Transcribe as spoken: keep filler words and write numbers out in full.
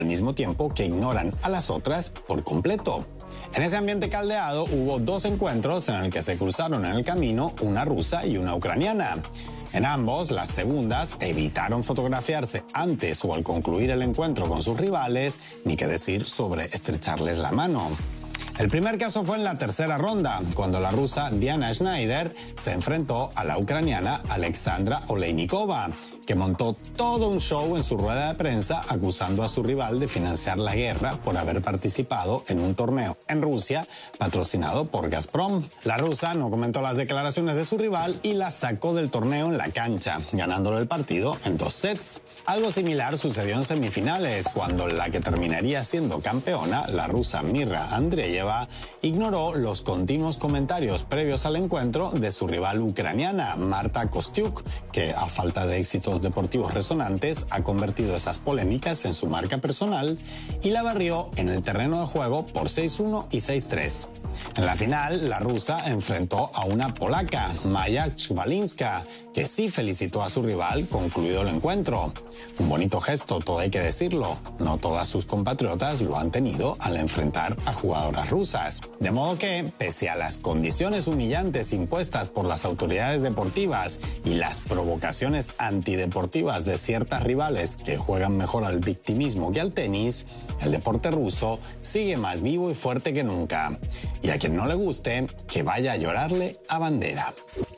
al mismo tiempo que ignoran a las otras por completo. En ese ambiente caldeado hubo dos encuentros en el que se cruzaron en el camino una rusa y una ucraniana. En ambos, las segundas evitaron fotografiarse antes o al concluir el encuentro con sus rivales, ni qué decir sobre estrecharles la mano. El primer caso fue en la tercera ronda, cuando la rusa Diana Schneider se enfrentó a la ucraniana Alexandra Oleynikova, que montó todo un show en su rueda de prensa acusando a su rival de financiar la guerra por haber participado en un torneo en Rusia patrocinado por Gazprom. La rusa no comentó las declaraciones de su rival y la sacó del torneo en la cancha, ganándole el partido en dos sets. Algo similar sucedió en semifinales, cuando la que terminaría siendo campeona, la rusa Mirra Andreeva, ignoró los continuos comentarios previos al encuentro de su rival ucraniana, Marta Kostyuk, que a falta de éxitos deportivos resonantes ha convertido esas polémicas en su marca personal y la barrió en el terreno de juego por seis uno y seis tres. En la final, la rusa enfrentó a una polaca, Maja Chwalinska, que sí felicitó a su rival concluido el encuentro. Un bonito gesto, todo hay que decirlo. No todas sus compatriotas lo han tenido al enfrentar a jugadoras rusas. De modo que, pese a las condiciones humillantes impuestas por las autoridades deportivas y las provocaciones antideportivas de ciertas rivales que juegan mejor al victimismo que al tenis, el deporte ruso sigue más vivo y fuerte que nunca. Y a quien no le guste, que vaya a llorarle a bandera.